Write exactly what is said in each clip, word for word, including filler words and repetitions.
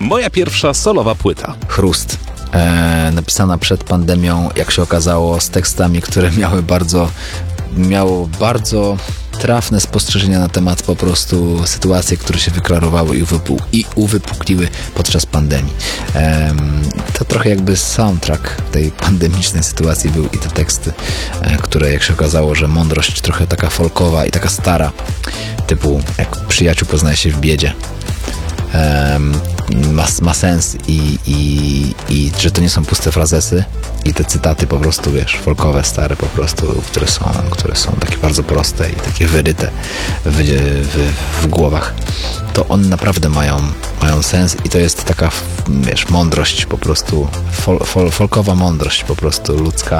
Moja pierwsza solowa płyta. Chrust. E, napisana przed pandemią, jak się okazało, z tekstami, które miały bardzo, miało bardzo trafne spostrzeżenia na temat po prostu sytuacji, które się wyklarowały i, uwypu- i uwypukliły podczas pandemii. E, to trochę jakby soundtrack tej pandemicznej sytuacji był i te teksty, e, które jak się okazało, że mądrość trochę taka folkowa i taka stara, typu jak przyjaciół poznaje się w biedzie. Um, ma, ma sens i, i, i że to nie są puste frazesy i te cytaty po prostu, wiesz, folkowe, stare po prostu, które są, które są takie bardzo proste i takie wyryte w, w, w głowach, to one naprawdę mają, mają sens i to jest taka, wiesz, mądrość po prostu, fol, fol, folkowa mądrość po prostu ludzka,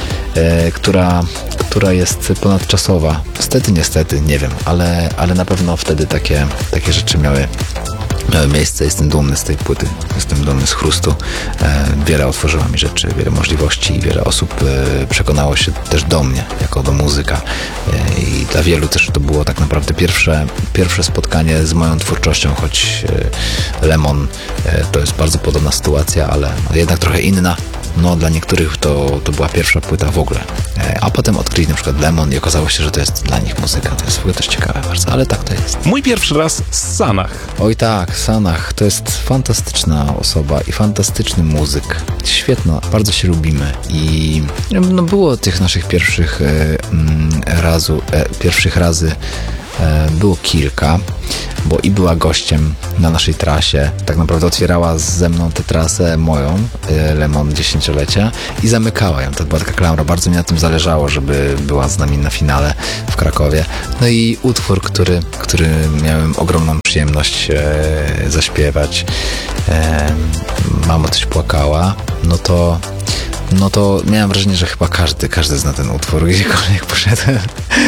e, która, która jest ponadczasowa. Niestety, niestety, nie wiem, ale, ale na pewno wtedy takie, takie rzeczy miały miały miejsce. Jestem dumny z tej płyty, jestem dumny z Chrustu. E, wiele otworzyła mi rzeczy, wiele możliwości i wiele osób e, przekonało się też do mnie, jako do muzyka. E, I dla wielu też to było tak naprawdę pierwsze, pierwsze spotkanie z moją twórczością, choć e, Lemon e, to jest bardzo podobna sytuacja, ale jednak trochę inna. No dla niektórych to, to była pierwsza płyta w ogóle. E, a potem odkryli na przykład Lemon i okazało się, że to jest dla nich muzyka. To jest w ogóle też ciekawe bardzo, ale tak to jest. Mój pierwszy raz z Sanach. Oj tak, Sanach to jest fantastyczna osoba i fantastyczny muzyk. Świetna, bardzo się lubimy i no, było tych naszych pierwszych e, razu, e, pierwszych razy e, było kilka, bo i była gościem na naszej trasie, tak naprawdę otwierała ze mną tę trasę moją, e, Lemon dziesięciolecia i zamykała ją. To była taka klamra, bardzo mi na tym zależało, żeby była z nami na finale w Krakowie. No i utwór, który, który miałem ogromną przyjemność e, zaśpiewać. E, mama coś płakała, no to no to miałem wrażenie, że chyba każdy, każdy zna ten utwór, gdziekolwiek poszedłem,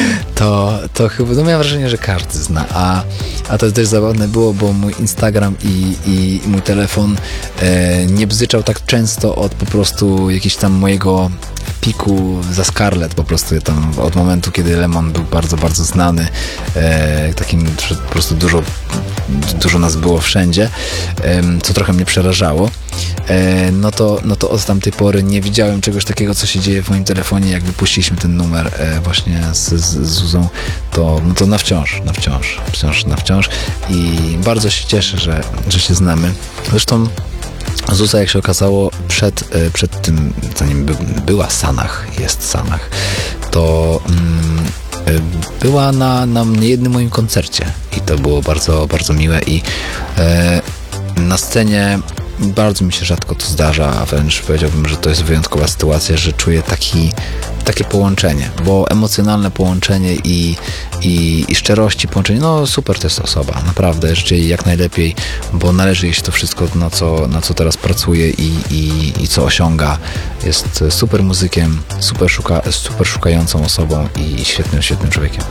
to, to chyba, no miałem wrażenie, że każdy zna, a, a to też zabawne było, bo mój Instagram i, i mój telefon e, nie bzyczał tak często od po prostu jakiegoś tam mojego piku za Scarlett, po prostu tam od momentu, kiedy Lemon był bardzo, bardzo znany, e, takim, że po prostu dużo, dużo nas było wszędzie, e, co trochę mnie przerażało. E, no, to, no to od tamtej pory nie widziałem czegoś takiego, co się dzieje w moim telefonie. Jak wypuściliśmy ten numer e, właśnie z, z, z Zuzą, to, no to na wciąż, na wciąż, wciąż, na wciąż i bardzo się cieszę, że, że się znamy. Zresztą Zuza, jak się okazało, przed, przed tym, zanim by, była Sanach, jest Sanach, to mm, była na, na niejednym moim koncercie i to było bardzo, bardzo miłe i e, na scenie bardzo mi się rzadko to zdarza, a wręcz powiedziałbym, że to jest wyjątkowa sytuacja, że czuję taki, takie połączenie, bo emocjonalne połączenie i, i, i szczerości połączenie, no super to jest osoba, naprawdę, życzę jej jak najlepiej, bo należy jej się to wszystko, na co, na co teraz pracuje i, i, i co osiąga. Jest super muzykiem, super, szuka, super szukającą osobą i świetnym, świetnym człowiekiem.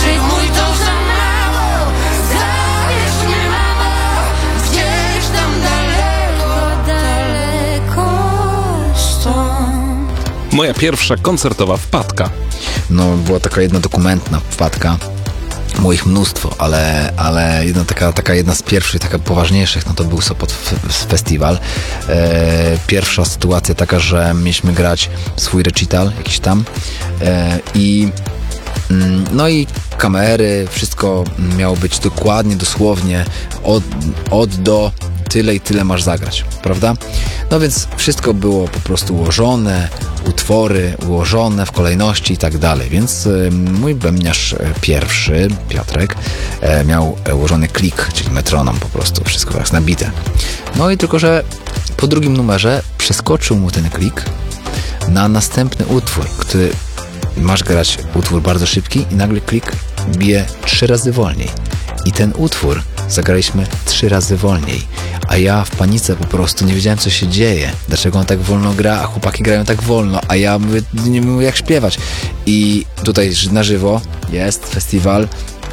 Moja pierwsza koncertowa wpadka. No, była taka jedna dokumentna wpadka. Było ich mnóstwo, ale, ale jedna taka, taka jedna z pierwszych, taka poważniejszych, no to był Sopot Festiwal. E, pierwsza sytuacja taka, że mieliśmy grać swój recital jakiś tam e, i mm, no i kamery, wszystko miało być dokładnie, dosłownie od, od do tyle i tyle masz zagrać, prawda? No więc wszystko było po prostu ułożone, utwory ułożone w kolejności i tak dalej, więc y, mój bębniarz pierwszy, Piotrek, e, miał ułożony klik, czyli metronom po prostu, wszystko tak nabite. No i tylko, że po drugim numerze przeskoczył mu ten klik na następny utwór, który masz grać utwór bardzo szybki i nagle klik bije trzy razy wolniej. I ten utwór zagraliśmy trzy razy wolniej, a ja w panice po prostu nie wiedziałem, co się dzieje, dlaczego on tak wolno gra, a chłopaki grają tak wolno, a ja mówię, nie wiem jak śpiewać. I tutaj na żywo jest festiwal,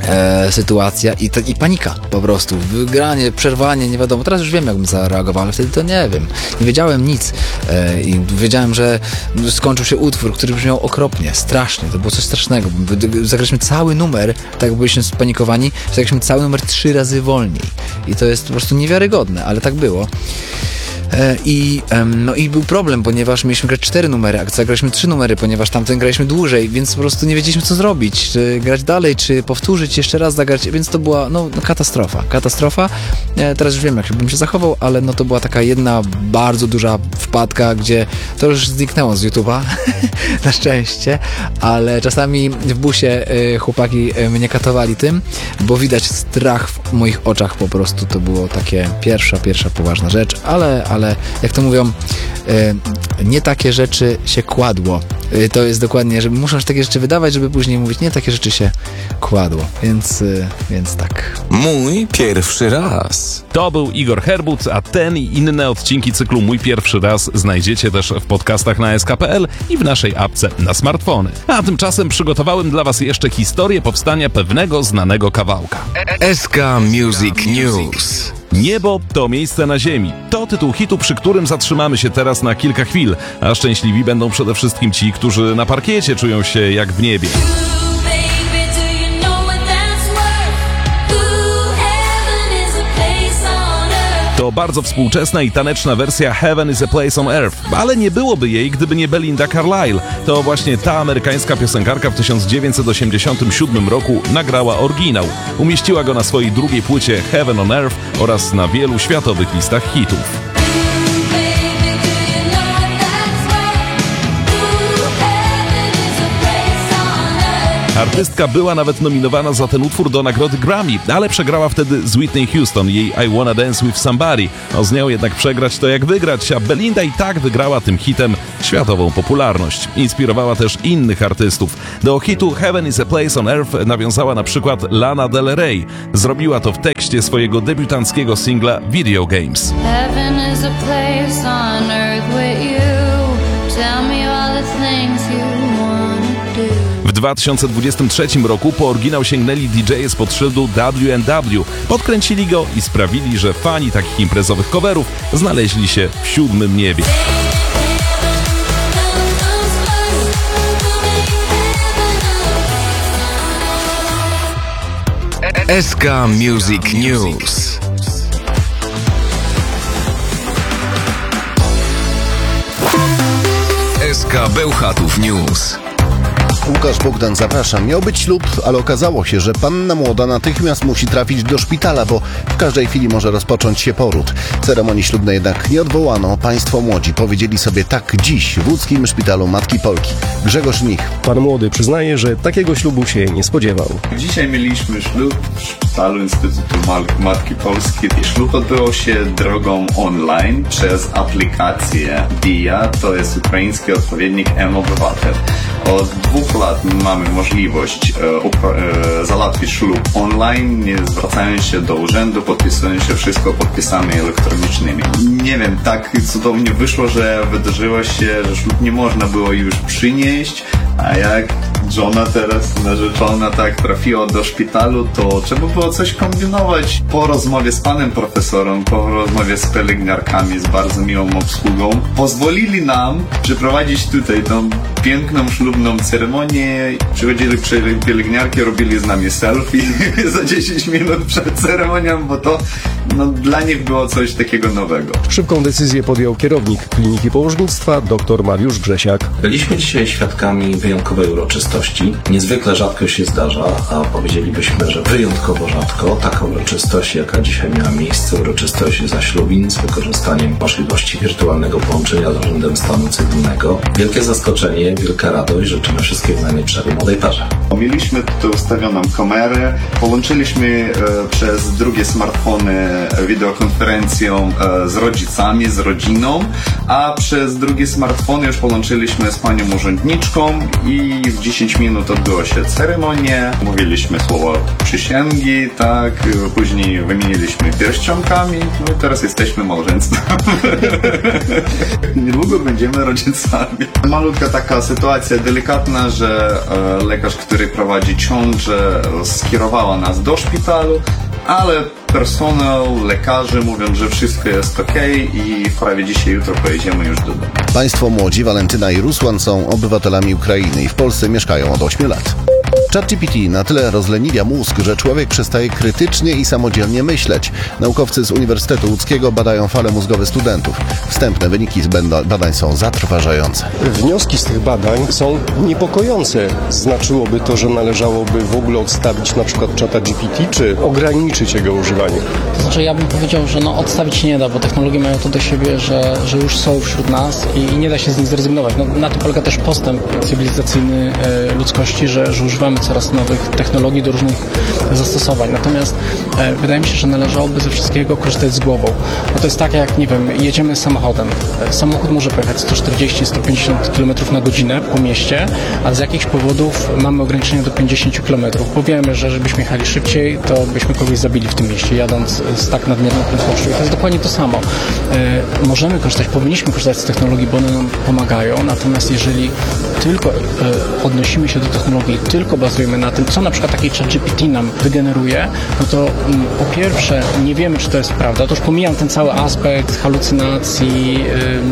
e, sytuacja i, te, i panika po prostu. Wygranie, przerwanie, nie wiadomo. Teraz już wiem, jak bym zareagował, ale wtedy to nie wiem. Nie wiedziałem nic e, i wiedziałem, że skończył się utwór, który brzmiał okropnie, strasznie. To było coś strasznego. Zagraliśmy cały numer, tak jak byliśmy spanikowani, zagraliśmy cały numer trzy razy wolniej. I to jest po prostu niewiarygodne, ale tak było. I, no i był problem, ponieważ mieliśmy grać cztery numery, a zagraliśmy trzy numery, ponieważ tamten graliśmy dłużej, więc po prostu nie wiedzieliśmy, co zrobić, czy grać dalej, czy powtórzyć, jeszcze raz zagrać, więc to była no, no katastrofa, katastrofa. Teraz już wiem, jak bym się zachował, ale no to była taka jedna bardzo duża wpadka, gdzie to już zniknęło z YouTube'a, na szczęście, ale czasami w busie chłopaki mnie katowali tym, bo widać strach w moich oczach po prostu, to było takie pierwsza, pierwsza poważna rzecz, ale, ale ale jak to mówią, nie takie rzeczy się kładło. To jest dokładnie, że muszą się takie rzeczy wydawać, żeby później mówić, nie takie rzeczy się kładło. Więc, więc tak. Mój pierwszy raz. To był Igor Herbut, a ten i inne odcinki cyklu Mój Pierwszy Raz znajdziecie też w podcastach na s k kropka p l i w naszej apce na smartfony. A tymczasem przygotowałem dla Was jeszcze historię powstania pewnego znanego kawałka. S K Music News. Niebo to miejsce na ziemi. To tytuł hitu, przy którym zatrzymamy się teraz na kilka chwil, a szczęśliwi będą przede wszystkim ci, którzy na parkiecie czują się jak w niebie. To bardzo współczesna i taneczna wersja Heaven is a Place on Earth, ale nie byłoby jej, gdyby nie Belinda Carlisle. To właśnie ta amerykańska piosenkarka w tysiąc dziewięćset osiemdziesiątym siódmym roku nagrała oryginał. Umieściła go na swojej drugiej płycie Heaven on Earth oraz na wielu światowych listach hitów. Artystka była nawet nominowana za ten utwór do nagrody Grammy, ale przegrała wtedy z Whitney Houston, jej I Wanna Dance With Somebody. No z nią jednak przegrać to jak wygrać, a Belinda i tak wygrała tym hitem światową popularność. Inspirowała też innych artystów. Do hitu Heaven is a Place on Earth nawiązała na przykład Lana Del Rey. Zrobiła to w tekście swojego debiutanckiego singla Video Games. Heaven is a place on earth with you. Tell me all the things you wanna do. W dwa tysiące dwudziestym trzecim roku po oryginał sięgnęli D J e spod szyldu W and W. Podkręcili go i sprawili, że fani takich imprezowych coverów znaleźli się w siódmym niebie. S K Music News. S K Bełchatów News. Łukasz Bogdan, zapraszam. Miał być ślub, ale okazało się, że panna młoda natychmiast musi trafić do szpitala, bo w każdej chwili może rozpocząć się poród. Ceremonii ślubnej jednak nie odwołano. Państwo młodzi powiedzieli sobie tak dziś w łódzkim szpitalu Matki Polki. Grzegorz Mich. Pan młody przyznaje, że takiego ślubu się nie spodziewał. Dzisiaj mieliśmy ślub w szpitalu Instytutu Matki Polskiej. Ślub odbywał się drogą online przez aplikację Dia, to jest ukraiński odpowiednik M-Obywatel. Od dwóch lat mamy możliwość e, e, załatwić ślub online, nie zwracając się do urzędu, podpisując się wszystko podpisami elektronicznymi. Nie wiem, tak cudownie wyszło, że wydarzyło się, że ślub nie można było już przynieść, a jak żona teraz, narzeczona, tak trafiła do szpitalu, to trzeba było coś kombinować. Po rozmowie z panem profesorem, po rozmowie z pielęgniarkami, z bardzo miłą obsługą, pozwolili nam przeprowadzić tutaj tą piękną, ślubną ceremonię. Przychodzili pielęgniarki, robili z nami selfie za dziesięć minut przed ceremonią, bo to no, dla nich było coś takiego nowego. Szybką decyzję podjął kierownik Kliniki Położnictwa dr Mariusz Grzesiak. Byliśmy dzisiaj świadkami wyjątkowej uroczystości. Niezwykle rzadko się zdarza, a powiedzielibyśmy, że wyjątkowo rzadko. Taka uroczystość, jaka dzisiaj miała miejsce, uroczystość zaślubin z wykorzystaniem możliwości wirtualnego połączenia z Urzędem Stanu Cywilnego. Wielkie zaskoczenie, wielka radość, życzymy wszystkiego najlepszego młodej parze. Mieliśmy tu ustawioną kamerę, połączyliśmy e, przez drugie smartfony wideokonferencją e, z rodzicami, z rodziną, a przez drugie smartfony już połączyliśmy z panią urzędniczką i w dziesięć minut odbyła się ceremonia. Mówiliśmy słowo przysięgi, tak, później wymieniliśmy pierścionkami, no i teraz jesteśmy małżeństwem. Niedługo będziemy rodzicami. Malutka taka sytuacja delikatna, że że e, lekarz, który prowadzi ciążę, skierowała nas do szpitalu, ale personel, lekarze mówią, że wszystko jest ok i prawie dzisiaj, jutro pojedziemy już do domu. Państwo młodzi, Walentyna i Rusłan, są obywatelami Ukrainy i w Polsce mieszkają od ośmiu lat. ChatGPT na tyle rozleniwia mózg, że człowiek przestaje krytycznie i samodzielnie myśleć. Naukowcy z Uniwersytetu Łódzkiego badają fale mózgowe studentów. Wstępne wyniki z badań są zatrważające. Wnioski z tych badań są niepokojące. Znaczyłoby to, że należałoby w ogóle odstawić na przykład czata G P T, czy ograniczyć jego używanie? To znaczy, ja bym powiedział, że no, odstawić się nie da, bo technologie mają to do siebie, że, że już są wśród nas i, i nie da się z nich zrezygnować. No, na tym polega też postęp cywilizacyjny e, ludzkości, że, że używamy coraz nowych technologii do różnych zastosowań. Natomiast e, wydaje mi się, że należałoby ze wszystkiego korzystać z głową. No to jest tak, jak, nie wiem, jedziemy samochodem. E, samochód może pojechać sto czterdzieści do stu pięćdziesięciu kilometrów na godzinę po mieście, a z jakichś powodów mamy ograniczenie do pięćdziesięciu kilometrów. Bo wiemy, że żebyśmy jechali szybciej, to byśmy kogoś zabili w tym mieście, jadąc z tak nadmierną prędkością. I to jest dokładnie to samo. E, możemy korzystać, powinniśmy korzystać z technologii, bo one nam pomagają, natomiast jeżeli tylko e, odnosimy się do technologii, tylko bazujemy na tym, co na przykład taki ChatGPT nam wygeneruje, no to m, po pierwsze nie wiemy, czy to jest prawda. To już pomijam ten cały aspekt halucynacji,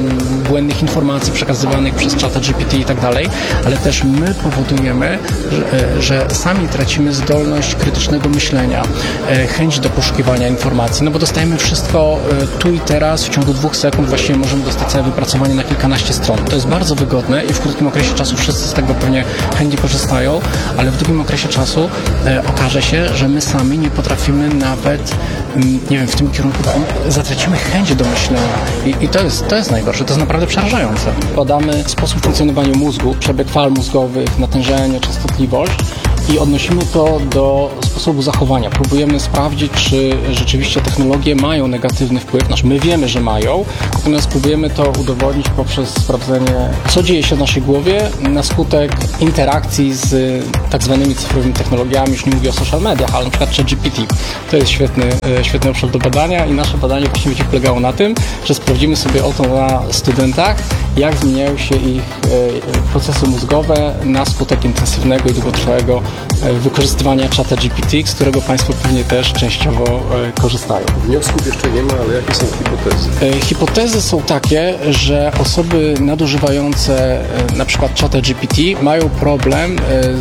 y, błędnych informacji przekazywanych przez ChatGPT i tak dalej, ale też my powodujemy, że, że sami tracimy zdolność krytycznego myślenia, y, chęć do poszukiwania informacji, no bo dostajemy wszystko y, tu i teraz, w ciągu dwóch sekund właściwie możemy dostać całe wypracowanie na kilkanaście stron. To jest bardzo wygodne i w krótkim okresie czasu wszyscy z tego pewnie chętnie korzystają, ale w długim okresie czasu e, okaże się, że my sami nie potrafimy nawet, m, nie wiem, w tym kierunku zatracimy chęć do myślenia. I, i to, jest, to jest najgorsze, to jest naprawdę przerażające. Badamy sposób funkcjonowania mózgu, przebieg fal mózgowych, natężenie, częstotliwość i odnosimy to do sposobu zachowania. Próbujemy sprawdzić, czy rzeczywiście technologie mają negatywny wpływ. Znaczy my wiemy, że mają, natomiast próbujemy to udowodnić poprzez sprawdzenie, co dzieje się w naszej głowie na skutek interakcji z tak zwanymi cyfrowymi technologiami. Już nie mówię o social mediach, ale na przykład ChatGPT. To jest świetny, świetny obszar do badania i nasze badanie właśnie będzie polegało na tym, że sprawdzimy sobie oto na studentach, jak zmieniają się ich procesy mózgowe na skutek intensywnego i długotrwałego wykorzystywania czata G P T, z którego Państwo pewnie też częściowo korzystają. Wniosków jeszcze nie ma, ale jakie są hipotezy? Hipotezy są takie, że osoby nadużywające na przykład czata G P T mają problem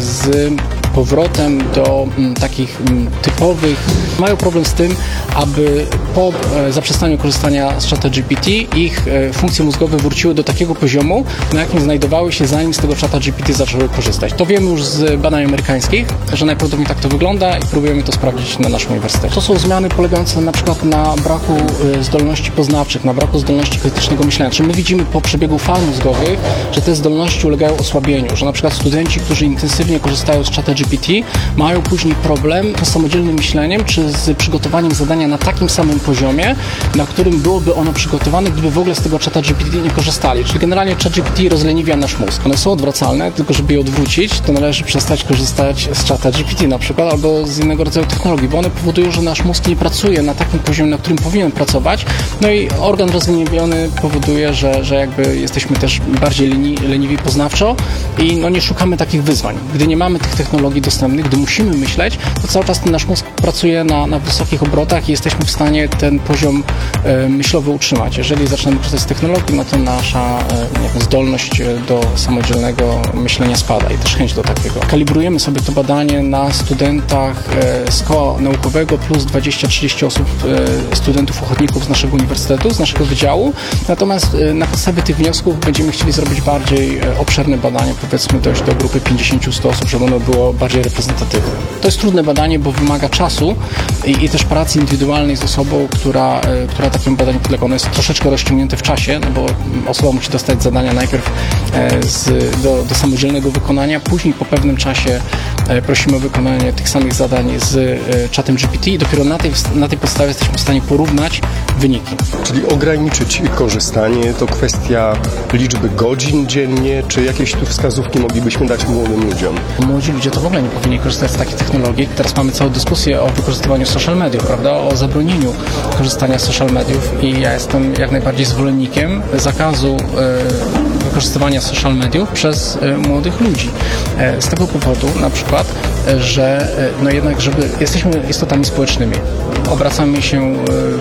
z powrotem do m, takich m, typowych, mają problem z tym, aby po e, zaprzestaniu korzystania z czata G P T ich e, funkcje mózgowe wróciły do takiego poziomu, na jakim znajdowały się, zanim z tego czata G P T zaczęły korzystać. To wiemy już z badań amerykańskich, że najprawdopodobniej tak to wygląda i próbujemy to sprawdzić na naszym uniwersytecie. To są zmiany polegające na przykład na braku e, zdolności poznawczych, na braku zdolności krytycznego myślenia. Czyli my widzimy po przebiegu fal mózgowych, że te zdolności ulegają osłabieniu, że na przykład studenci, którzy intensywnie korzystają z czata G P T, mają później problem z samodzielnym myśleniem, czy z przygotowaniem zadania na takim samym poziomie, na którym byłoby ono przygotowane, gdyby w ogóle z tego czata G P T nie korzystali. Czyli generalnie czat G P T rozleniwia nasz mózg. One są odwracalne, tylko żeby je odwrócić, to należy przestać korzystać z czata G P T na przykład, albo z innego rodzaju technologii, bo one powodują, że nasz mózg nie pracuje na takim poziomie, na którym powinien pracować, no i organ rozleniwiony powoduje, że, że jakby jesteśmy też bardziej leni, leniwi poznawczo i no nie szukamy takich wyzwań. Gdy nie mamy tych technologii dostępnych, gdy musimy myśleć, to cały czas ten nasz mózg pracuje na, na wysokich obrotach i jesteśmy w stanie ten poziom e, myślowy utrzymać. Jeżeli zaczynamy korzystać z technologii, no to nasza e, nie wiem, zdolność do samodzielnego myślenia spada i też chęć do takiego. Kalibrujemy sobie to badanie na studentach e, z koła naukowego plus dwadzieścia trzydzieści osób, e, studentów ochotników z naszego uniwersytetu, z naszego wydziału. Natomiast e, na podstawie tych wniosków będziemy chcieli zrobić bardziej e, obszerne badanie, powiedzmy dojść do grupy pięćdziesiąt do stu osób, żeby ono było bardziej reprezentatywne. To jest trudne badanie, bo wymaga czasu i, i też pracy indywidualnej z osobą, która, e, która takiemu badaniu podlega. Ono jest troszeczkę rozciągnięte w czasie, no bo osoba musi dostać zadania najpierw e, z, do, do samodzielnego wykonania, później po pewnym czasie e, prosimy o wykonanie tych samych zadań z e, czatem G P T i dopiero na tej, na tej podstawie jesteśmy w stanie porównać wyniki. Czyli ograniczyć korzystanie to kwestia liczby godzin dziennie, czy jakieś tu wskazówki moglibyśmy dać młodym ludziom? Młodzi ludzie to w ogóle nie powinni korzystać z takich technologii. Teraz mamy całą dyskusję o wykorzystywaniu social mediów, prawda? O zabronieniu korzystania z social mediów i ja jestem jak najbardziej zwolennikiem zakazu e, wykorzystywania social mediów przez e, młodych ludzi. E, z tego powodu na przykład, e, że e, no jednak, żeby jesteśmy istotami społecznymi, obracamy się e,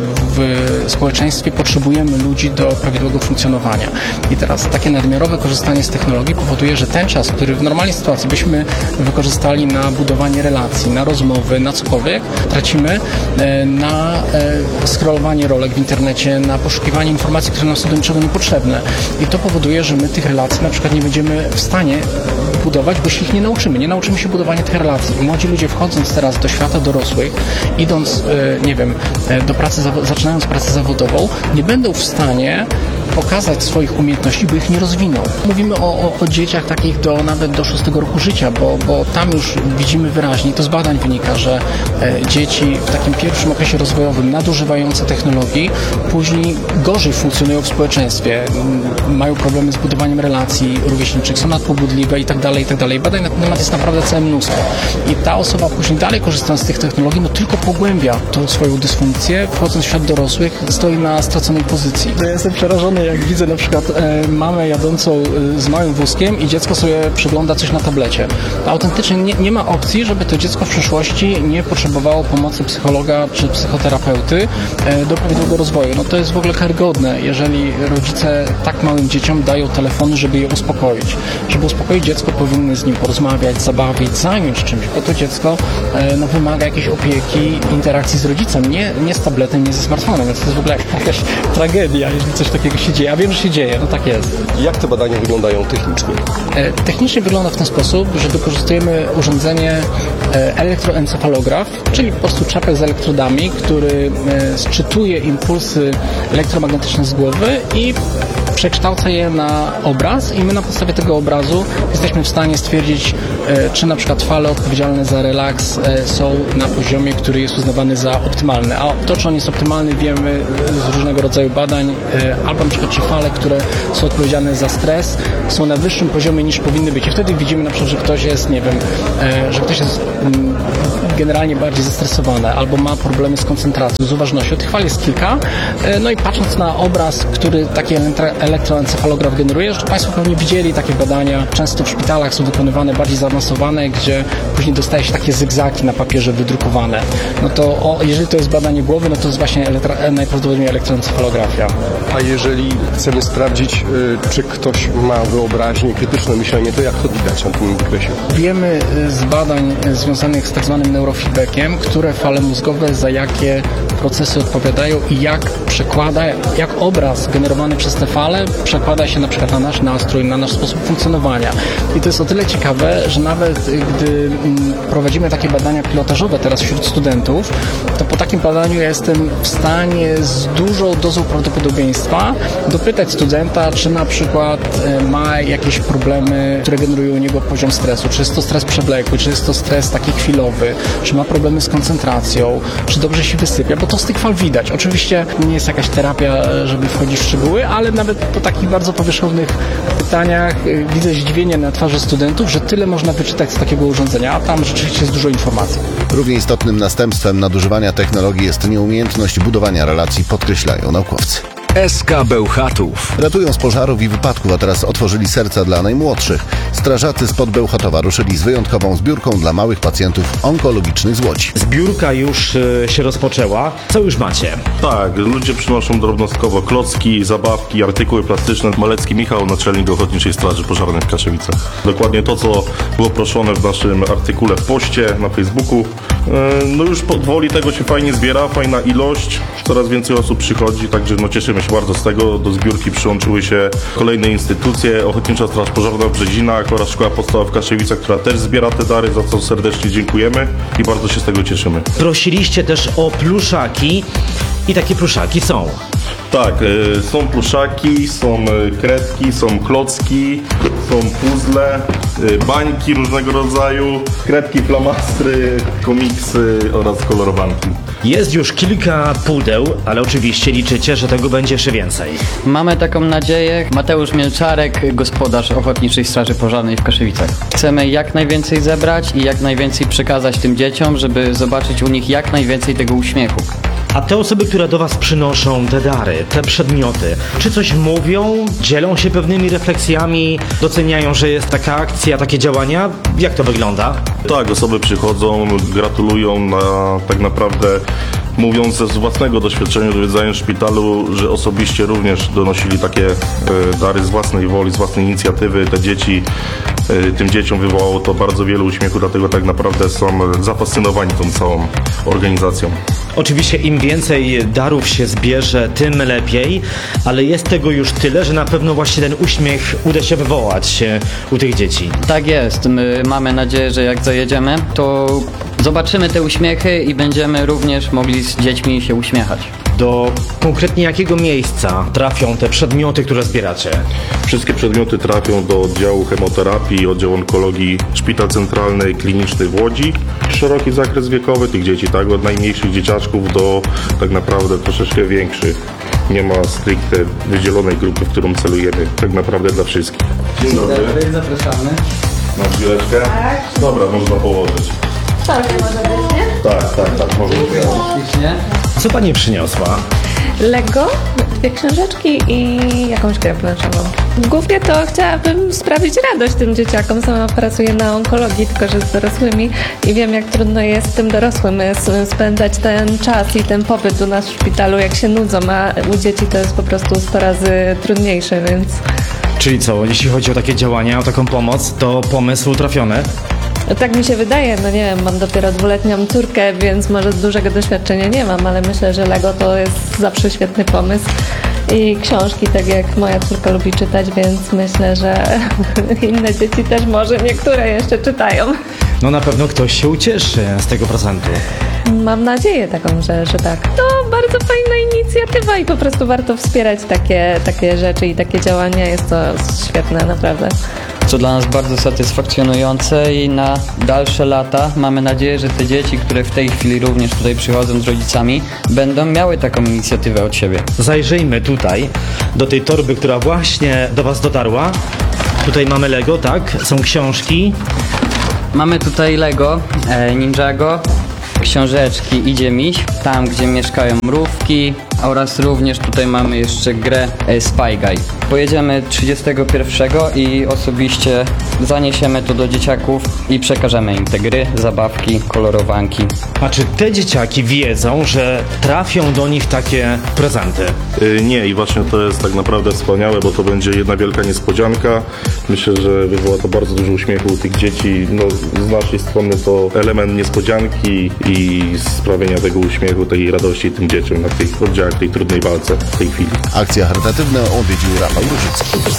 w społeczeństwie, potrzebujemy ludzi do prawidłowego funkcjonowania. I teraz takie nadmiarowe korzystanie z technologii powoduje, że ten czas, który w normalnej sytuacji byśmy wykorzystali na budowanie relacji, na rozmowy, na cokolwiek, tracimy e, na e, scrollowanie rolek w internecie, na poszukiwanie informacji, które nam są do niczego niepotrzebne. I to powoduje, że my tych relacji na przykład nie będziemy w stanie budować, bo się ich nie nauczymy. Nie nauczymy się budowania tych relacji. I młodzi ludzie wchodząc teraz do świata dorosłych, idąc, e, nie wiem, e, do pracy, zaczynając pracę zawodową, nie będą w stanie pokazać swoich umiejętności, bo ich nie rozwiną. Mówimy o, o, o dzieciach takich do nawet do szóstego roku życia, bo, bo tam już widzimy wyraźnie, to z badań wynika, że e, dzieci w takim pierwszym okresie rozwojowym nadużywające technologii później gorzej funkcjonują w społeczeństwie, m, mają problemy z budowaniem relacji rówieśniczych, są nadpobudliwe i tak dalej, i tak dalej. Badań na ten temat jest naprawdę całe mnóstwo. I ta osoba później dalej korzystając z tych technologii, no tylko pogłębia tą swoją dysfunkcję, wchodząc w świat dorosłych, stoi na straconej pozycji. Ja jestem przerażony, jak widzę na przykład e, mamę jadącą e, z małym wózkiem i dziecko sobie przegląda coś na tablecie. Autentycznie nie, nie ma opcji, żeby to dziecko w przyszłości nie potrzebowało pomocy psychologa czy psychoterapeuty e, do prawidłowego rozwoju. No to jest w ogóle karygodne, jeżeli rodzice tak małym dzieciom dają telefony, żeby je uspokoić. Żeby uspokoić dziecko, powinny z nim porozmawiać, zabawić, zająć czymś, bo to dziecko e, no, wymaga jakiejś opieki, interakcji z rodzicem, nie, nie z tabletem, nie ze smartfonem, więc to jest w ogóle jakaś tragedia, jeżeli coś takiego się dzieje. Ja wiem, że się dzieje, no tak jest. Jak te badania wyglądają technicznie? E, technicznie wygląda w ten sposób, że wykorzystujemy urządzenie e, elektroencefalograf, czyli po prostu czapek z elektrodami, który e, sczytuje impulsy elektromagnetyczne z głowy i przekształca je na obraz i my na podstawie tego obrazu jesteśmy w stanie stwierdzić, e, czy na przykład fale odpowiedzialne za relaks e, są na poziomie, który jest uznawany za optymalny. A to, czy on jest optymalny, wiemy z różnego rodzaju badań, e, albo na przykład, czy fale, które są odpowiedzialne za stres, są na wyższym poziomie niż powinny być. I wtedy widzimy na przykład, że ktoś jest, nie wiem, e, że ktoś jest mm, generalnie bardziej zestresowany, albo ma problemy z koncentracją, z uważnością. Tych fal jest kilka. E, no i patrząc na obraz, który taki elektroencefalograf generuje, że Państwo pewnie widzieli takie badania, często w szpitalach są wykonywane bardziej zaawansowane, gdzie później dostaje się takie zygzaki na papierze wydrukowane. No to o, jeżeli to jest badanie głowy, no to jest właśnie elektro, najprawdopodobniej elektroencefalografia. A jeżeli chcemy sprawdzić, y, czy ktoś ma wyobraźnię, krytyczne myślenie, to jak to widać na tym wykresie? Wiemy z badań związanych z tak zwanym neurofeedbackiem, które fale mózgowe za jakie procesy odpowiadają i jak przekłada, jak obraz generowany przez te fale przekłada się na przykład na nasz nastrój, na nasz sposób funkcjonowania. I to jest o tyle ciekawe, że nawet gdy prowadzimy takie badania pilotażowe teraz wśród studentów, to po takim badaniu ja jestem w stanie z dużą dozą prawdopodobieństwa dopytać studenta, czy na przykład ma jakieś problemy, które generują u niego poziom stresu, czy jest to stres przewlekły, czy jest to stres taki chwilowy, czy ma problemy z koncentracją, czy dobrze się wysypia, bo to z tych fal widać. Oczywiście nie jest jakaś terapia, żeby wchodzić w szczegóły, ale nawet po takich bardzo powierzchownych pytaniach widzę zdziwienie na twarzy studentów, że tyle można wyczytać z takiego urządzenia, a tam rzeczywiście jest dużo informacji. Równie istotnym następstwem nadużywania technologii jest nieumiejętność budowania relacji, podkreślają naukowcy. S K Bełchatów. Ratują z pożarów i wypadków, a teraz otworzyli serca dla najmłodszych. Strażacy spod Bełchatowa ruszyli z wyjątkową zbiórką dla małych pacjentów onkologicznych z Łodzi. Zbiórka już y, się rozpoczęła. Co już macie? Tak, ludzie przynoszą drobnostkowo klocki, zabawki, artykuły plastyczne. Malecki Michał, naczelnik Ochotniczej Straży Pożarnej w Kaszewicach. Dokładnie to, co było proszone w naszym artykule w poście na Facebooku. No już powoli tego się fajnie zbiera, fajna ilość. Coraz więcej osób przychodzi, także no cieszymy się bardzo z tego. Do zbiórki przyłączyły się kolejne instytucje, Ochotnicza Straż Pożarna Brzezina oraz Szkoła Podstawowa w Kaszewicach, która też zbiera te dary, za co serdecznie dziękujemy i bardzo się z tego cieszymy. Prosiliście też o pluszaki i takie pluszaki są. Tak, są pluszaki, są kredki, są klocki, są puzzle. y, bańki różnego rodzaju, kredki, flamastry, komiksy oraz kolorowanki. Jest już kilka pudeł, ale oczywiście liczycie, że tego będzie jeszcze więcej. Mamy taką nadzieję. Mateusz Mielczarek, gospodarz Ochotniczej Straży Pożarnej w Kaszewicach. Chcemy jak najwięcej zebrać i jak najwięcej przekazać tym dzieciom, żeby zobaczyć u nich jak najwięcej tego uśmiechu. A te osoby, które do was przynoszą te dary, te przedmioty, czy coś mówią, dzielą się pewnymi refleksjami, doceniają, że jest taka akcja, takie działania? Jak to wygląda? Tak, osoby przychodzą, gratulują, na, tak naprawdę mówiąc ze własnego doświadczenia, odwiedzając w szpitalu, że osobiście również donosili takie e, dary z własnej woli, z własnej inicjatywy. Te dzieci, e, tym dzieciom wywołało to bardzo wiele uśmiechu, dlatego tak naprawdę są zafascynowani tą całą organizacją. Oczywiście im więcej darów się zbierze, tym lepiej, ale jest tego już tyle, że na pewno właśnie ten uśmiech uda się wywołać u tych dzieci. Tak jest. My mamy nadzieję, że jak zajedziemy, to zobaczymy te uśmiechy i będziemy również mogli z dziećmi się uśmiechać. Do konkretnie jakiego miejsca trafią te przedmioty, które zbieracie? Wszystkie przedmioty trafią do oddziału chemoterapii, oddziału onkologii Szpital Centralny Kliniczny w Łodzi. Szeroki zakres wiekowy tych dzieci, tak, od najmniejszych dzieciaczków do tak naprawdę troszeczkę większych. Nie ma stricte wydzielonej grupy, w którą celujemy, tak naprawdę dla wszystkich. Dzień dobry. Zapraszamy. Masz biureczkę? Tak. Dobra, można położyć. Tak, może być, nie? Tak, tak, tak, może być. Ślicznie. Co pani przyniosła? Lego, dwie książeczki i jakąś grę planszową. Głównie to chciałabym sprawić radość tym dzieciakom. Sama pracuję na onkologii, tylko że z dorosłymi i wiem, jak trudno jest tym dorosłym spędzać ten czas i ten pobyt u nas w szpitalu, jak się nudzą, a u dzieci to jest po prostu sto razy trudniejsze, więc... Czyli co, jeśli chodzi o takie działania, o taką pomoc, to pomysł trafiony? Tak mi się wydaje, no nie wiem, mam dopiero dwuletnią córkę, więc może dużego doświadczenia nie mam, ale myślę, że Lego to jest zawsze świetny pomysł. I książki, tak jak moja córka lubi czytać, więc myślę, że inne dzieci też może niektóre jeszcze czytają. No na pewno ktoś się ucieszy z tego prezentu. Mam nadzieję taką, że, że tak. To bardzo fajna inicjatywa i po prostu warto wspierać takie, takie rzeczy i takie działania. Jest to świetne, naprawdę. Co dla nas bardzo satysfakcjonujące i na dalsze lata mamy nadzieję, że te dzieci, które w tej chwili również tutaj przychodzą z rodzicami, będą miały taką inicjatywę od siebie. Zajrzyjmy tutaj do tej torby, która właśnie do was dotarła. Tutaj mamy Lego, tak? Są książki. Mamy tutaj Lego, e, Ninjago, książeczki Idzie Miś, tam gdzie mieszkają mrówki oraz również tutaj mamy jeszcze grę e, Spy Guy. Pojedziemy trzydziestego pierwszego i osobiście zaniesiemy to do dzieciaków i przekażemy im te gry, zabawki, kolorowanki. A czy te dzieciaki wiedzą, że trafią do nich takie prezenty? Yy, nie i właśnie to jest tak naprawdę wspaniałe, bo to będzie jedna wielka niespodzianka. Myślę, że wywoła to bardzo dużo uśmiechu u tych dzieci. No, z naszej strony to element niespodzianki i sprawienia tego uśmiechu, tej radości tym dzieciom na tych oddziałach, tej trudnej walce w tej chwili. Akcja charytatywna odwiedził Rafał Różycki.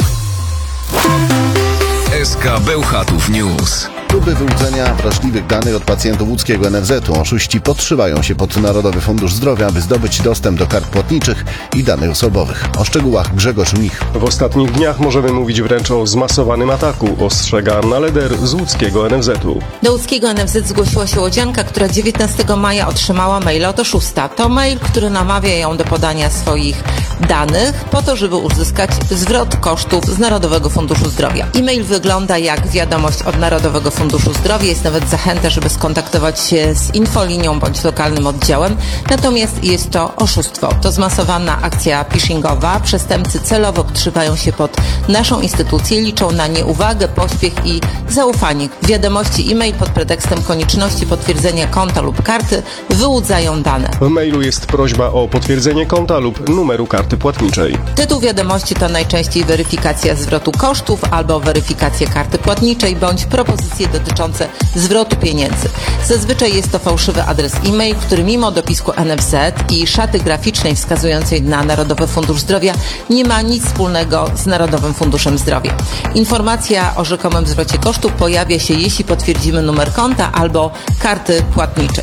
S K Bełchatów News. Próby wyłudzenia wrażliwych danych od pacjentów łódzkiego N F Z u. Oszuści podszywają się pod Narodowy Fundusz Zdrowia, aby zdobyć dostęp do kart płatniczych i danych osobowych. O szczegółach Grzegorz Mich. W ostatnich dniach możemy mówić wręcz o zmasowanym ataku, ostrzega Anna Leder z łódzkiego N F Z u. Do łódzkiego N F Z zgłosiła się łodzianka, która dziewiętnastego maja otrzymała maila od oszusta. To mail, który namawia ją do podania swoich danych po to, żeby uzyskać zwrot kosztów z Narodowego Funduszu Zdrowia. E-mail wygląda jak wiadomość od Narodowego Funduszu Zdrowia, jest nawet zachęta, żeby skontaktować się z infolinią bądź lokalnym oddziałem, natomiast jest to oszustwo. To zmasowana akcja phishingowa. Przestępcy celowo podszywają się pod naszą instytucję, liczą na nieuwagę, pośpiech i zaufanie. W wiadomości e-mail pod pretekstem konieczności potwierdzenia konta lub karty wyłudzają dane. W mailu jest prośba o potwierdzenie konta lub numeru karty płatniczej. Tytuł wiadomości to najczęściej weryfikacja zwrotu kosztów albo weryfikacja karty płatniczej bądź propozycje dotyczące zwrotu pieniędzy. Zazwyczaj jest to fałszywy adres e-mail, który mimo dopisku N F Z i szaty graficznej wskazującej na Narodowy Fundusz Zdrowia nie ma nic wspólnego z Narodowym Funduszem Zdrowia. Informacja o rzekomym zwrocie kosztów pojawia się, jeśli potwierdzimy numer konta albo karty płatniczej.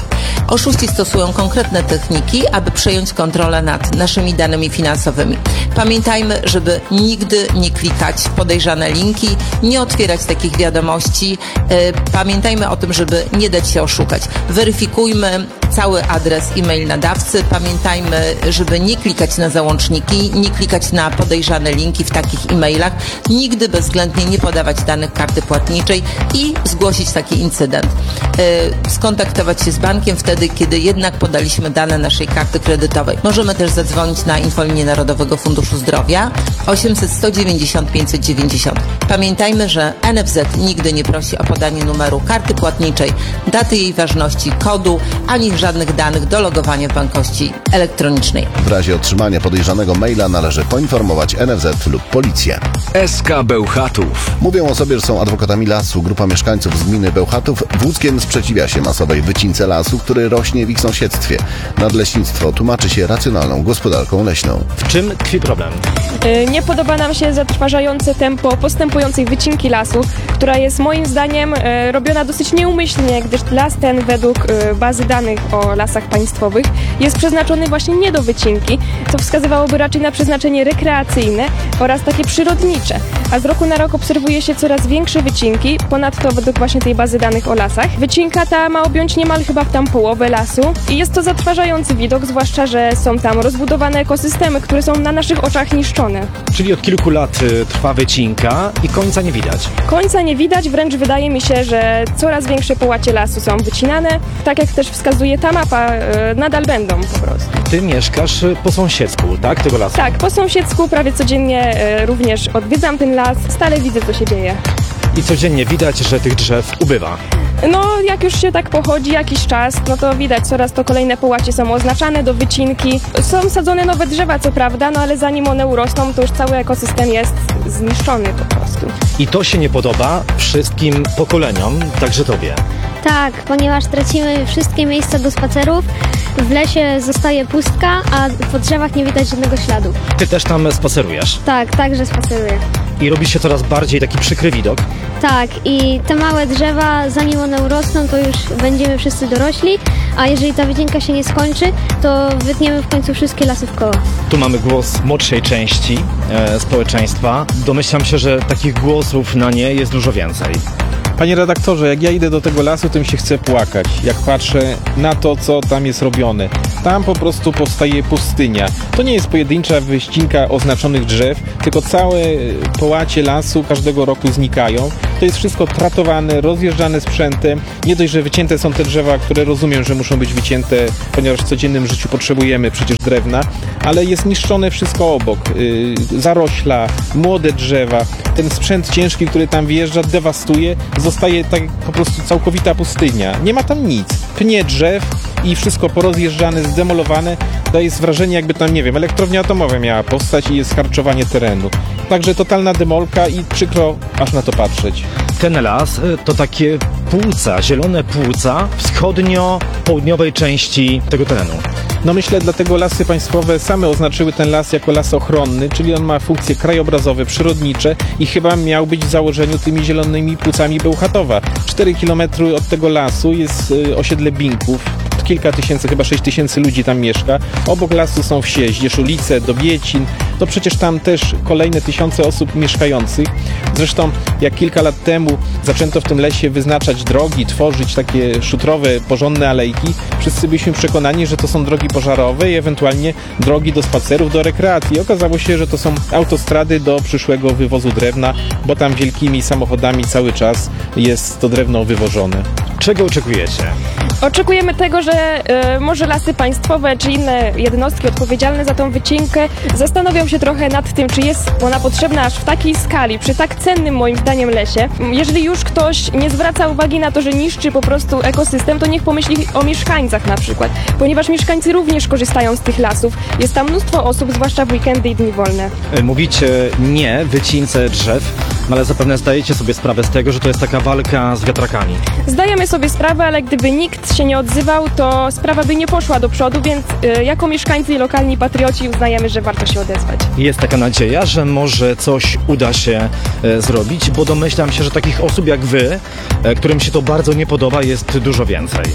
Oszuści stosują konkretne techniki, aby przejąć kontrolę nad naszymi danymi finansowymi. Pamiętajmy, żeby nigdy nie klikać w podejrzane linki, nie otwierać takich wiadomości. Pamiętajmy o tym, żeby nie dać się oszukać. Weryfikujmy cały adres e-mail nadawcy. Pamiętajmy, żeby nie klikać na załączniki, nie klikać na podejrzane linki w takich e-mailach. Nigdy bezwzględnie nie podawać danych karty płatniczej i zgłosić taki incydent. Skontaktować się z bankiem wtedy, kiedy jednak podaliśmy dane naszej karty kredytowej. Możemy też zadzwonić na infolinię Narodowego Funduszu Zdrowia osiemset sto dziewięćdziesiąt pięćset dziewięćdziesiąt. Pamiętajmy, że N F Z nigdy nie prosi o podanie numeru karty płatniczej, daty jej ważności, kodu, ani żadnych danych do logowania w bankowości elektronicznej. W razie otrzymania podejrzanego maila należy poinformować N F Z lub policję. S K Bełchatów. Mówią o sobie, że są adwokatami lasu. Grupa mieszkańców z gminy Bełchatów w Łódzkiem sprzeciwia się masowej wycince lasu, który rośnie w ich sąsiedztwie. Nadleśnictwo tłumaczy się racjonalną gospodarką leśną. W czym tkwi problem? Nie podoba nam się zatrważające tempo postępującej wycinki lasu, która jest moim zdaniem robiona dosyć nieumyślnie, gdyż las ten według bazy danych o lasach państwowych jest przeznaczony właśnie nie do wycinki, co wskazywałoby raczej na przeznaczenie rekreacyjne oraz takie przyrodnicze. A z roku na rok obserwuje się coraz większe wycinki, ponadto według właśnie tej bazy danych o lasach. Wycinka ta ma objąć niemal chyba tam połowę lasu i jest to zatrważający widok, zwłaszcza, że są tam rozbudowane ekosystemy, które są na naszych oczach niszczone. Czyli od kilku lat y, trwa wycinka i końca nie widać. Końca nie widać, wręcz wydaje mi się, że coraz większe połacie lasu są wycinane. Tak jak też wskazuje ta mapa, y, nadal będą po prostu. Ty mieszkasz y, po sąsiedzku, tak? Tego lasu? Tak, po sąsiedzku prawie codziennie y, również odwiedzam ten las, stale widzę, co się dzieje. I codziennie widać, że tych drzew ubywa. No, jak już się tak pochodzi jakiś czas, no to widać, coraz to kolejne połacie są oznaczane do wycinki. Są sadzone nowe drzewa, co prawda, no ale zanim one urosną, to już cały ekosystem jest zniszczony po prostu. I to się nie podoba wszystkim pokoleniom, także tobie. Tak, ponieważ tracimy wszystkie miejsca do spacerów, w lesie zostaje pustka, a po drzewach nie widać żadnego śladu. Ty też tam spacerujesz. Tak, także spaceruję. I robi się coraz bardziej taki przykry widok. Tak, i te małe drzewa, zanim one urosną, to już będziemy wszyscy dorośli, a jeżeli ta wycinka się nie skończy, to wytniemy w końcu wszystkie lasy w koło. Tu mamy głos młodszej części e, społeczeństwa. Domyślam się, że takich głosów na nie jest dużo więcej. Panie redaktorze, jak ja idę do tego lasu, to mi się chce płakać, jak patrzę na to, co tam jest robione. Tam po prostu powstaje pustynia. To nie jest pojedyncza wyścinka oznaczonych drzew, tylko całe połacie lasu każdego roku znikają. To jest wszystko tratowane, rozjeżdżane sprzętem. Nie dość, że wycięte są te drzewa, które rozumiem, że muszą być wycięte, ponieważ w codziennym życiu potrzebujemy przecież drewna, ale jest niszczone wszystko obok. Yy, zarośla, młode drzewa, ten sprzęt ciężki, który tam wjeżdża, dewastuje. Zostaje tak po prostu całkowita pustynia. Nie ma tam nic. Pnie drzew i wszystko porozjeżdżane, zdemolowane. Daje wrażenie, jakby tam, nie wiem, elektrownia atomowa miała powstać i jest harczowanie terenu. Także totalna demolka i przykro aż na to patrzeć. Ten las to takie płuca, zielone płuca wschodnio-południowej części tego terenu. No myślę, dlatego Lasy Państwowe same oznaczyły ten las jako las ochronny, czyli on ma funkcje krajobrazowe, przyrodnicze i chyba miał być w założeniu tymi zielonymi płucami Bełchatowa. Cztery kilometry od tego lasu jest y, osiedle Binków. Kilka tysięcy, chyba sześć tysięcy ludzi tam mieszka. Obok lasu są wsie, Zdzieszulice, Dobiecin. To przecież tam też kolejne tysiące osób mieszkających. Zresztą jak kilka lat temu zaczęto w tym lesie wyznaczać drogi, tworzyć takie szutrowe, porządne alejki, wszyscy byliśmy przekonani, że to są drogi pożarowe i ewentualnie drogi do spacerów, do rekreacji. Okazało się, że to są autostrady do przyszłego wywozu drewna, bo tam wielkimi samochodami cały czas jest to drewno wywożone. Czego oczekujecie? Oczekujemy tego, że y, może Lasy Państwowe czy inne jednostki odpowiedzialne za tą wycinkę zastanowią się trochę nad tym, czy jest ona potrzebna aż w takiej skali, przy tak cennym moim zdaniem lesie. Jeżeli już ktoś nie zwraca uwagi na to, że niszczy po prostu ekosystem, to niech pomyśli o mieszkańcach na przykład, ponieważ mieszkańcy również korzystają z tych lasów. Jest tam mnóstwo osób, zwłaszcza w weekendy i dni wolne. Mówicie nie wycince drzew, no ale zapewne zdajecie sobie sprawę z tego, że to jest taka walka z wiatrakami. Zdajemy sobie sprawę, ale gdyby nikt się nie odzywał, to sprawa by nie poszła do przodu, więc y, jako mieszkańcy i lokalni patrioci uznajemy, że warto się odezwać. Jest taka nadzieja, że może coś uda się e, zrobić, bo domyślam się, że takich osób jak wy, e, którym się to bardzo nie podoba, jest dużo więcej.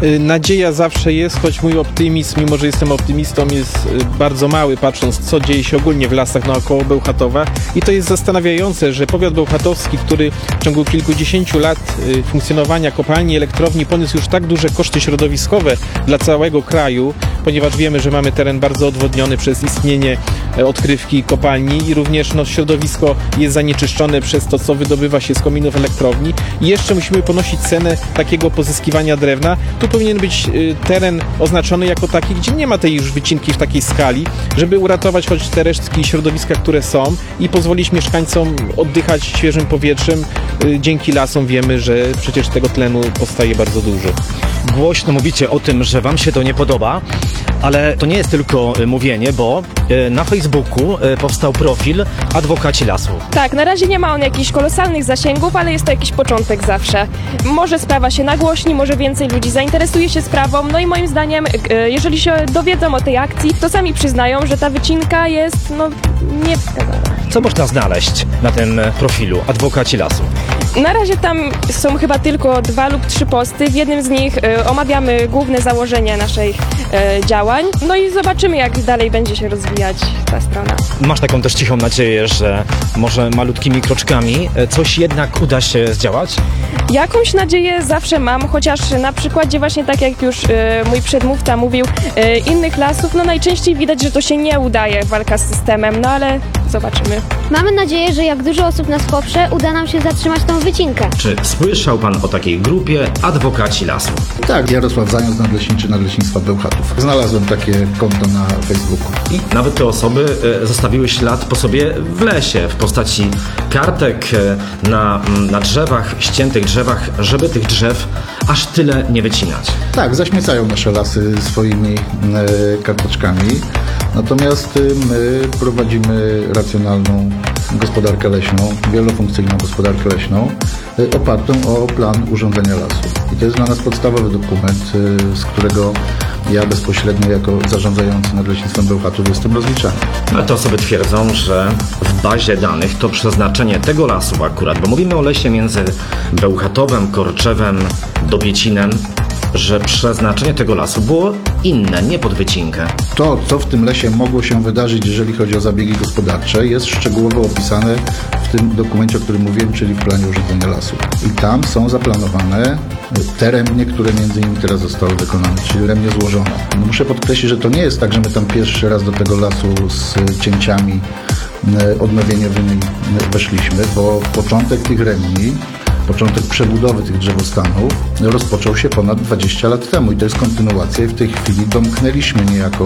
Y, Nadzieja zawsze jest, choć mój optymizm, mimo że jestem optymistą, jest y, bardzo mały, patrząc co dzieje się ogólnie w lasach naokoło Bełchatowa. I to jest zastanawiające, że powiat bełchatowski, który w ciągu kilkudziesięciu lat y, funkcjonowania kopalni, elektrowni poniósł już tak duże koszty środowiskowe dla całego kraju, ponieważ wiemy, że mamy teren bardzo odwodniony przez istnienie e, odkrywki kopalni i również no, środowisko jest zanieczyszczone przez to, co wydobywa się z kominów elektrowni. I jeszcze musimy ponosić cenę takiego pozyskiwania drewna. Tu powinien być y, teren oznaczony jako taki, gdzie nie ma tej już wycinki w takiej skali, żeby uratować choć te resztki środowiska, które są i pozwolić mieszkańcom oddychać świeżym powietrzem. Y, dzięki lasom wiemy, że przecież tego tlenu powstaje bardzo dużo. Głośno mówicie o tym, że wam się to nie podoba, ale to nie jest tylko y, mówienie, bo y, na Facebooku y, powstał profil Adwokaci Lasu. Tak, na razie nie ma on jakichś kolosalnych zasięgów, ale jest to jakiś początek zawsze. Może sprawa się nagłośni, może więcej ludzi zainteresuje się sprawą, no i moim zdaniem, y, jeżeli się dowiedzą o tej akcji, to sami przyznają, że ta wycinka jest, no, niewskazana. Co można znaleźć na tym profilu Adwokaci Lasu? Na razie tam są chyba tylko dwa lub trzy posty. W jednym z nich y, omawiamy główne założenia naszych y, działań. No i zobaczymy, jak dalej będzie się rozwijać ta strona. Masz taką też cichą nadzieję, że może malutkimi kroczkami coś jednak uda się zdziałać? Jakąś nadzieję zawsze mam, chociaż na przykładzie właśnie tak jak już y, mój przedmówca mówił, y, innych lasów, no najczęściej widać, że to się nie udaje, walka z systemem, no ale zobaczymy. Mamy nadzieję, że jak dużo osób nas poprze, uda nam się zatrzymać tą wycinkę. Czy słyszał pan o takiej grupie Adwokaci Lasu? Tak, Jarosław Zając, nadleśniczy Nadleśnictwa Bełchatów. Znalazłem takie konto na Facebooku. I nawet te osoby e, zostawiły ślad po sobie w lesie, w postaci kartek e, na, na drzewach, ściętych drzewach, żeby tych drzew aż tyle nie wycinać. Tak, zaśmiecają nasze lasy swoimi e, karteczkami. Natomiast my prowadzimy racjonalną gospodarkę leśną, wielofunkcyjną gospodarkę leśną, e, opartą o plan urządzenia lasu. I to jest dla nas podstawowy dokument, e, z którego ja bezpośrednio jako zarządzający Nadleśnictwem Bełchatów jestem rozliczany. Ale te osoby twierdzą, że w bazie danych to przeznaczenie tego lasu akurat, bo mówimy o lesie między Bełchatowem, Korczewem, Dobiecinem, że przeznaczenie tego lasu było inne, nie pod wycinkę. To, co w tym lesie mogło się wydarzyć, jeżeli chodzi o zabiegi gospodarcze, jest szczegółowo opisane w tym dokumencie, o którym mówiłem, czyli w planie urządzenia lasu. I tam są zaplanowane te remnie, które między innymi teraz zostały wykonane, czyli remnie złożone. Muszę podkreślić, że to nie jest tak, że my tam pierwszy raz do tego lasu z cięciami odnowieniowymi weszliśmy, bo początek tych remni, początek przebudowy tych drzewostanów rozpoczął się ponad dwadzieścia lat temu i to jest kontynuacja i w tej chwili domknęliśmy niejako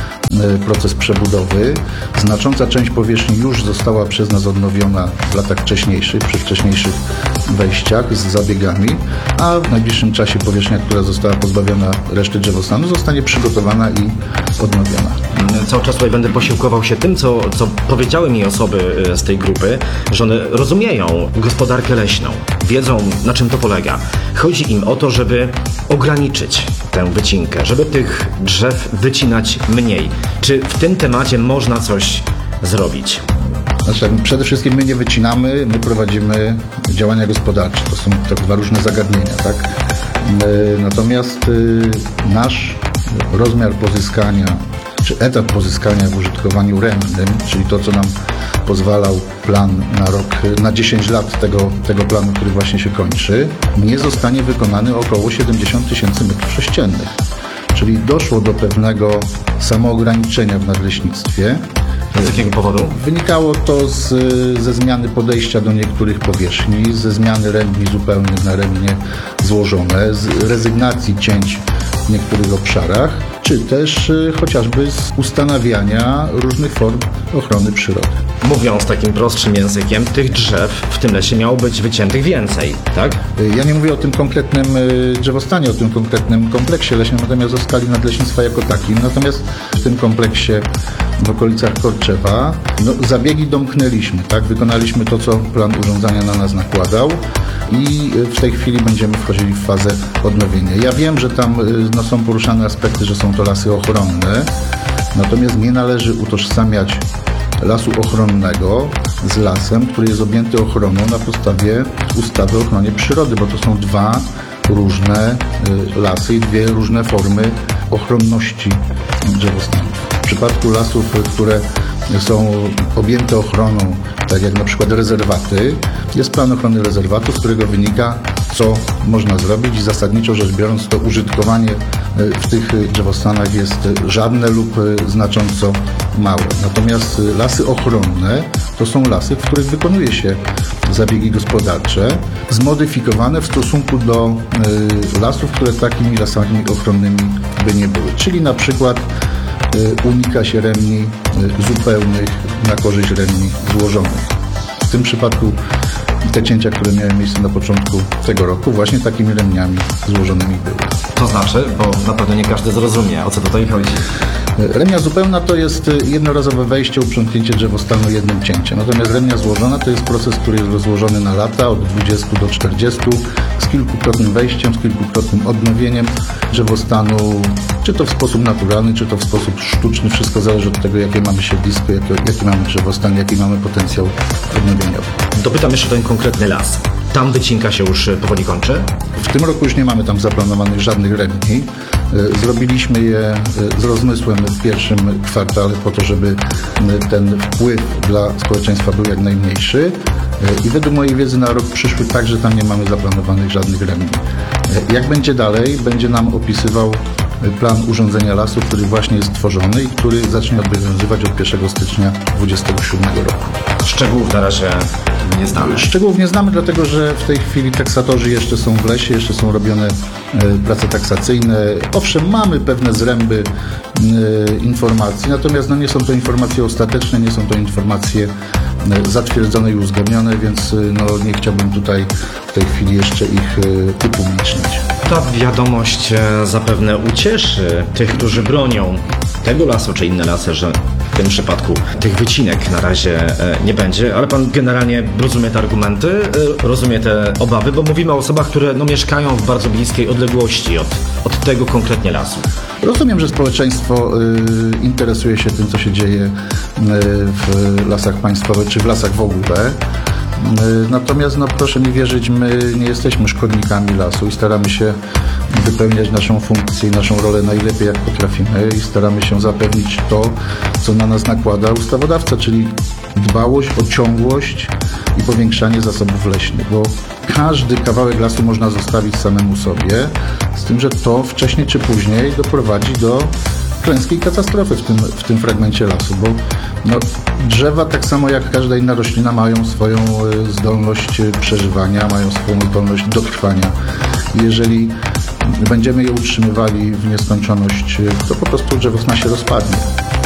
proces przebudowy. Znacząca część powierzchni już została przez nas odnowiona w latach wcześniejszych, przy wcześniejszych wejściach z zabiegami, a w najbliższym czasie powierzchnia, która została pozbawiona reszty drzewostanu, zostanie przygotowana i odnowiona. Cały czas tutaj będę posiłkował się tym, co, co powiedziały mi osoby z tej grupy, że one rozumieją gospodarkę leśną, wiedzą, na czym to polega. Chodzi im o to, żeby ograniczyć tę wycinkę, żeby tych drzew wycinać mniej. Czy w tym temacie można coś zrobić? Znaczy, przede wszystkim my nie wycinamy, my prowadzimy działania gospodarcze. To są tak dwa różne zagadnienia, tak? Natomiast nasz rozmiar pozyskania, czy etap pozyskania w użytkowaniu ręcznym, czyli to, co nam pozwalał plan na rok, na dziesięć lat tego, tego planu, który właśnie się kończy, nie zostanie wykonany około siedemdziesiąt tysięcy metrów sześciennych. Czyli doszło do pewnego samoograniczenia w nadleśnictwie. Z jakiego powodu? Wynikało to z, ze zmiany podejścia do niektórych powierzchni, ze zmiany rębni zupełnych na rębnie złożone, z rezygnacji cięć w niektórych obszarach, czy też y, chociażby z ustanawiania różnych form ochrony przyrody. Mówiąc takim prostszym językiem, tych drzew w tym lesie miało być wyciętych więcej, tak? Ja nie mówię o tym konkretnym y, drzewostanie, o tym konkretnym kompleksie leśnym, natomiast o skali nadleśnictwa jako takim. Natomiast w tym kompleksie w okolicach Korczewa no, zabiegi domknęliśmy, tak? Wykonaliśmy to, co plan urządzania na nas nakładał i w tej chwili będziemy wchodzili w fazę odnowienia. Ja wiem, że tam no, są poruszane aspekty, że są to lasy ochronne, natomiast nie należy utożsamiać lasu ochronnego z lasem, który jest objęty ochroną na podstawie ustawy o ochronie przyrody, bo to są dwa różne y, lasy i dwie różne formy ochronności drzewostanu. W przypadku lasów, które są objęte ochroną, tak jak na przykład rezerwaty, jest plan ochrony rezerwatu, z którego wynika, co można zrobić i zasadniczo rzecz biorąc to użytkowanie w tych drzewostanach jest żadne lub znacząco małe. Natomiast lasy ochronne to są lasy, w których wykonuje się zabiegi gospodarcze, zmodyfikowane w stosunku do y, lasów, które takimi lasami ochronnymi by nie były. Czyli na przykład y, unika się remni y, zupełnych na korzyść remni złożonych. W tym przypadku te cięcia, które miały miejsce na początku tego roku, właśnie takimi remniami złożonymi były. To znaczy, bo na pewno nie każdy zrozumie, o co tutaj chodzi. Remnia zupełna to jest jednorazowe wejście, uprzątnięcie drzewostanu jednym cięciem. Natomiast remnia złożona to jest proces, który jest rozłożony na lata, od dwudziestu do czterdziestu, z kilkukrotnym wejściem, z kilkukrotnym odnowieniem drzewostanu, czy to w sposób naturalny, czy to w sposób sztuczny. Wszystko zależy od tego, jakie mamy siedlisko, jaki, jaki mamy drzewostan, jaki mamy potencjał odnowieniowy. Dopytam jeszcze ten konkretny las. Tam wycinka się już powoli kończy? W tym roku już nie mamy tam zaplanowanych żadnych remni. Zrobiliśmy je z rozmysłem w pierwszym kwartale po to, żeby ten wpływ dla społeczeństwa był jak najmniejszy. I według mojej wiedzy na rok przyszły także tam nie mamy zaplanowanych żadnych remni. Jak będzie dalej, będzie nam opisywał plan urządzenia lasu, który właśnie jest tworzony i który zacznie obowiązywać od pierwszego stycznia dwudziestego siódmego roku. Szczegółów na razie nie znamy. Szczegółów nie znamy, dlatego że w tej chwili taksatorzy jeszcze są w lesie, jeszcze są robione e, prace taksacyjne. Owszem, mamy pewne zręby e, informacji, natomiast no, nie są to informacje ostateczne, nie są to informacje e, zatwierdzone i uzgodnione, więc e, no, nie chciałbym tutaj w tej chwili jeszcze ich e, upublicznić. Ta wiadomość e, zapewne ucieszy tych, którzy bronią tego lasu czy inne lasy, że w tym przypadku tych wycinek na razie e, nie będzie, ale pan generalnie rozumie te argumenty, e, rozumie te obawy, bo mówimy o osobach, które no, mieszkają w bardzo bliskiej odległości od, od tego konkretnie lasu. Rozumiem, że społeczeństwo y, interesuje się tym, co się dzieje y, w lasach państwowych czy w lasach w ogóle. Natomiast no, proszę mi wierzyć, my nie jesteśmy szkodnikami lasu i staramy się wypełniać naszą funkcję i naszą rolę najlepiej jak potrafimy i staramy się zapewnić to, co na nas nakłada ustawodawca, czyli dbałość o ciągłość i powiększanie zasobów leśnych, bo każdy kawałek lasu można zostawić samemu sobie, z tym, że to wcześniej czy później doprowadzi do klęski i katastrofy w tym, w tym fragmencie lasu, bo no, drzewa, tak samo jak każda inna roślina, mają swoją zdolność przeżywania, mają swoją zdolność dotrwania. Jeżeli będziemy je utrzymywali w nieskończoność, to po prostu drzewostan się rozpadnie.